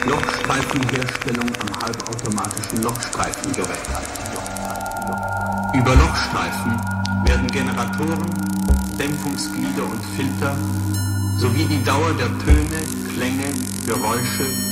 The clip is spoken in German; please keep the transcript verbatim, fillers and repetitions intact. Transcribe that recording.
Lochstreifenherstellung am halbautomatischen Lochstreifengerät. Über Lochstreifen werden Generatoren, Dämpfungsglieder und Filter sowie die Dauer der Töne, Klänge, Geräusche